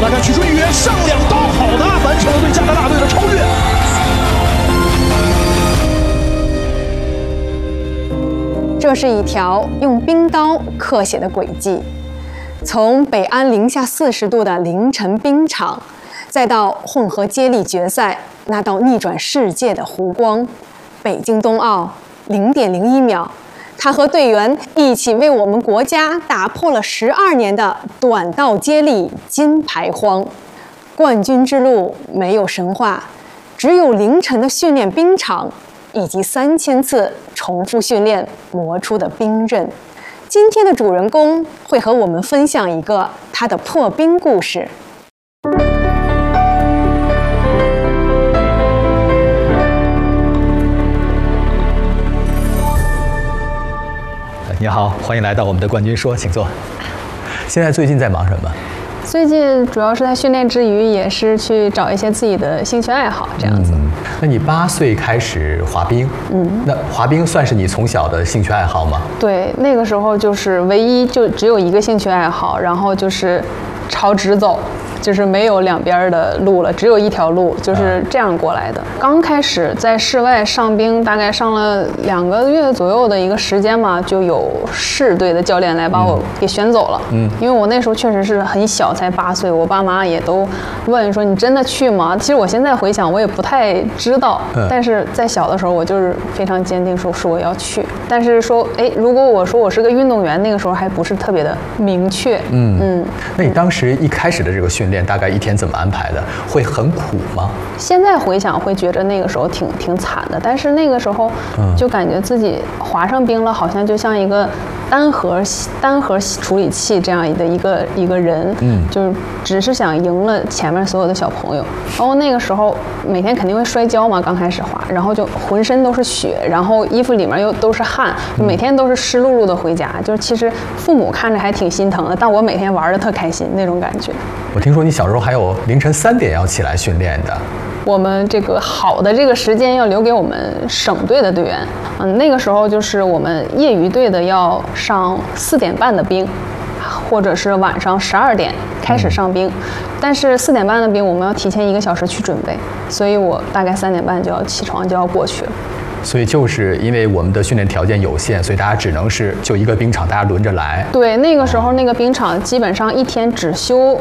大家曲春雨上两刀，好的，完成了对加拿大队的超越。 这是一条用冰刀刻写的轨迹，从北安零下40度的凌晨冰场，再到混合接力决赛那道逆转世界的弧光，北京冬奥0.01秒。他和队员一起为我们国家打破了12年的短道接力金牌荒。冠军之路没有神话，只有凌晨的训练冰场，以及3000次重复训练磨出的冰刃。今天的主人公会和我们分享一个他的破冰故事。 你好，欢迎来到我们的冠军说，请坐。现在最近在忙什么？ 最近主要是在训练之余，也是去找一些自己的兴趣爱好，这样子。 那你8岁开始滑冰，那滑冰算是你从小的兴趣爱好吗？ 对，那个时候就是唯一就只有一个兴趣爱好，然后就是朝直走。就是没有两边的路了，只有一条路，就是这样过来的。刚开始在室外上冰，大概上了2个月左右的一个时间嘛，就有市队的教练来把我给选走了。因为我那时候确实是很小，才8岁，我爸妈也都问说你真的去吗？其实我现在回想，我也不太知道，但是在小的时候我就是非常坚定说我要去。但是说，如果我说我是个运动员，那个时候还不是特别的明确。 那你当时一开始的这个训练大概一天怎么安排的？会很苦吗？ 现在回想会觉得那个时候挺惨的，但是那个时候就感觉自己滑上冰了，好像就像一个单核处理器这样的一个人，就是只是想赢了前面所有的小朋友。然后那个时候每天肯定会摔跤嘛，刚开始滑，然后就浑身都是血，然后衣服里面又都是汗，每天都是湿漉漉的回家。就是其实父母看着还挺心疼的，但我每天玩的特开心那种感觉。 我听说你小时候还有凌晨3点要起来训练的。 我们这个好的这个时间要留给我们省队的队员。那个时候就是我们业余队的要上4点半的冰，或者是晚上12点开始上冰。但是4点半的冰我们要提前1个小时去准备，所以我大概3点半就要起床，就要过去了。 所以就是因为我们的训练条件有限，所以大家只能是就一个冰场，大家轮着来。 对，那个时候那个冰场基本上一天只休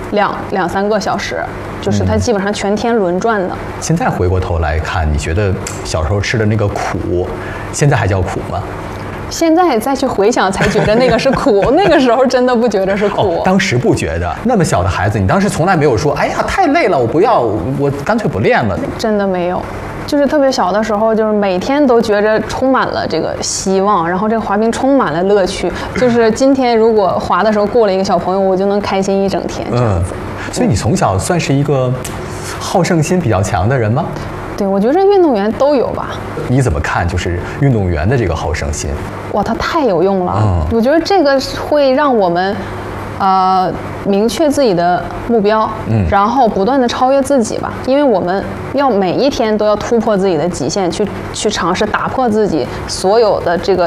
2-3个小时，就是它基本上全天轮转的。 现在回过头来看，你觉得小时候吃的那个苦，现在还叫苦吗？ 现在再去回想才觉得那个是苦，那个时候真的不觉得是苦。 当时不觉得。那么小的孩子，你当时从来没有说，哎呀太累了，我不要，我干脆不练了。 真的没有。就是特别小的时候，就是每天都觉着充满了这个希望，然后这个滑冰充满了乐趣。就是今天如果滑的时候过了一个小朋友，我就能开心一整天这样子。 所以你从小算是一个好胜心比较强的人吗？ 对，我觉得运动员都有吧。 你怎么看就是运动员的这个好胜心？ 哇，它太有用了。我觉得这个会让我们明确自己的目标，然后不断的超越自己吧。因为我们要每一天都要突破自己的极限，去尝试打破自己所有的这个